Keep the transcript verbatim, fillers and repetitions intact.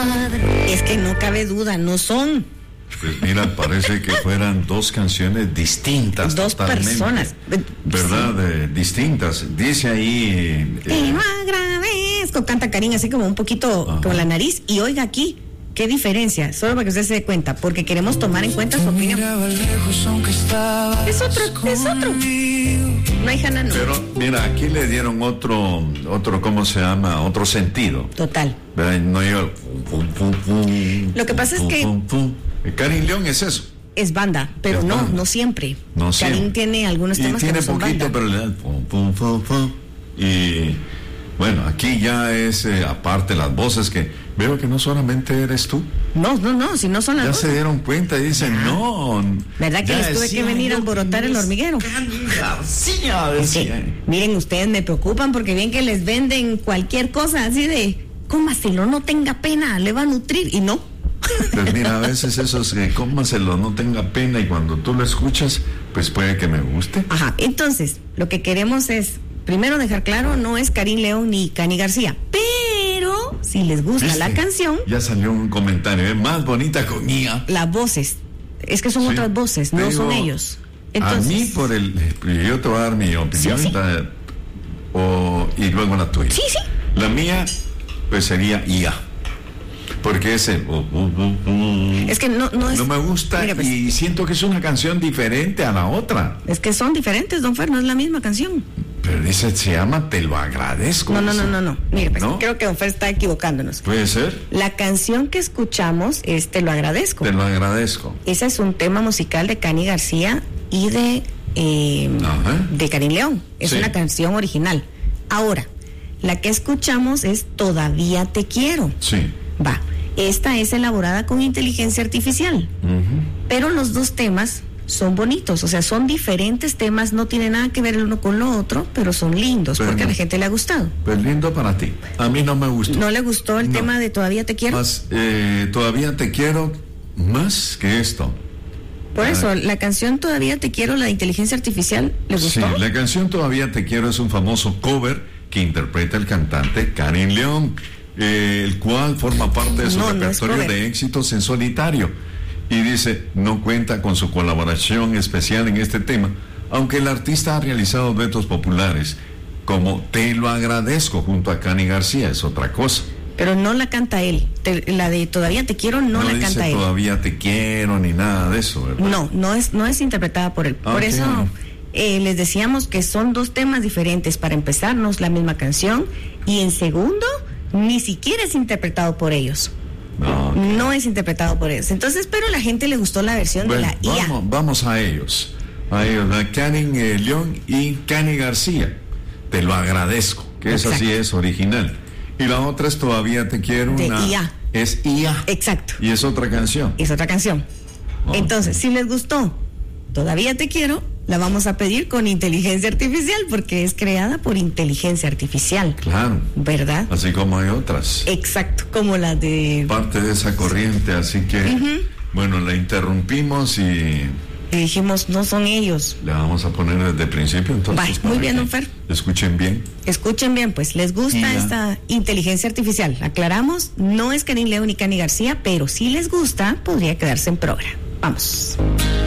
padre. Es que no cabe duda, no son. Pues mira, parece que fueran dos canciones distintas. Dos totalmente, personas. ¿verdad? Sí. Eh, distintas. Dice ahí. Te Eh, lo agradezco, canta Karin así como un poquito Ajá. con la nariz. Y oiga aquí, qué diferencia, solo para que usted se dé cuenta, porque queremos tomar en cuenta su opinión. Es otro, es otro. No hay Hanna, no. pero mira, aquí le dieron otro, otro, ¿cómo se llama? Otro sentido. Total. ¿Verdad? No yo. Pum, pum, pum, Lo que pasa es pum, que- pum, pum. Karin León es eso. Es banda, pero Es no, banda. no siempre. No Karin siempre. tiene algunos Y temas tiene que no son poquito, banda. pero le dan pum, pum, pum, pum. Y bueno, aquí ya es eh, aparte las voces que veo que no solamente eres tú. No, no, no, si no son las Ya dos. se dieron cuenta y dicen, Ya. no. ¿Verdad que ya les tuve decía que venir a yo alborotar que el no hormiguero? es Karin García, Es que, decía. miren, ustedes me preocupan porque bien que les venden cualquier cosa así de, cómaselo, no tenga pena, le va a nutrir, y no. Pues mira, a veces esos que cómaselo, no tenga pena, y cuando tú lo escuchas, pues puede que me guste. Ajá, entonces, lo que queremos es, primero dejar claro, no es Karin León ni Cani García, pero si les gusta ¿Viste? la canción, Ya salió un comentario, es más bonita con Ia. las voces, es que son Sí. otras voces, no Te son digo, ellos. Entonces, a mí por el, yo te voy a dar mi opinión, Sí, sí. ta- o, y luego la tuya. Sí, sí. La mía, pues sería Ia, porque ese uh, uh, uh, uh, Es que no, no es... no me gusta, Mire, pues, y siento que es una canción diferente a la otra. es que son diferentes, don Fer, no es la misma canción. Pero dice, se llama Te lo agradezco. No, no, dice. no, no, no. Mire, pues, ¿No? creo que don Fer está equivocándonos. Puede ser, La canción que escuchamos es Te lo agradezco. te lo agradezco. Ese es un tema musical de Cani García y de, eh, Ajá. de Karin León. Es Sí. una canción original. Ahora, la que escuchamos es Todavía te quiero. Sí. Va, esta es elaborada con inteligencia artificial, Ujú. pero los dos temas son bonitos, o sea, son diferentes temas, no tienen nada que ver el uno con lo otro, pero son lindos Pero porque a no. la gente le ha gustado. Pues lindo para ti. A mí no me gustó. ¿No le gustó el No. tema de Todavía te quiero? Más, eh, todavía te quiero más que esto. Por Ah. eso, la canción Todavía te quiero, la de inteligencia artificial, ¿le Sí, gustó? la canción Todavía te quiero es un famoso cover que interpreta el cantante Karin León, eh, el cual forma parte de su No, no es repertorio cover. de éxitos en solitario. Y dice, no cuenta con su colaboración especial en este tema, aunque el artista ha realizado duetos populares, como Te lo agradezco junto a Cani García, es otra cosa. Pero no la canta él. Te- la de Todavía te quiero no, la dice canta él. Todavía te quiero ni nada de eso, ¿verdad? No, no es, no es interpretada por él. Por Ok. eso eh, les decíamos que son dos temas diferentes. Para empezar, no es la misma canción. Y en segundo, ni siquiera es interpretado por ellos. No, No es interpretado por ellos. Entonces, pero a la gente le gustó la versión bueno, de la I A. vamos, vamos a ellos. A ellos, la Karin eh, León y Cani García. Te lo agradezco, que esa Exacto. sí es original. Y la otra es Todavía te quiero. De una, I A. Es I A. Exacto. Y es otra canción. Es otra canción. Oh. Entonces, si les gustó Todavía te quiero, la vamos a pedir con inteligencia artificial porque es creada por inteligencia artificial. Claro. ¿Verdad? Así como hay otras. Exacto, como la de... Parte de esa corriente, así que, bueno, la interrumpimos y Y dijimos, no son ellos. le vamos a poner desde el principio. Entonces, Bye. para Muy bien, que don Fer. Escuchen bien. Escuchen bien, pues, ¿les gusta Ya. esta inteligencia artificial? Aclaramos, no es Karin León ni Cani García, pero si les gusta, podría quedarse en programa. Vamos.